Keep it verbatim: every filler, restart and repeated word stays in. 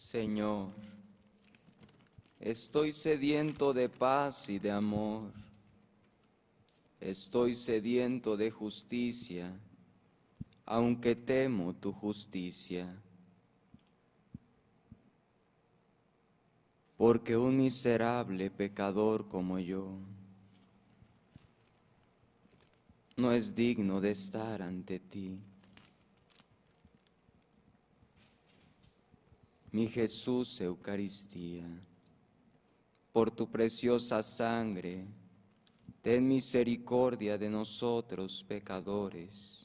Señor, estoy sediento de paz y de amor. Estoy sediento de justicia, aunque temo tu justicia. Porque un miserable pecador como yo no es digno de estar ante ti. Mi Jesús Eucaristía, por tu preciosa sangre, ten misericordia de nosotros pecadores,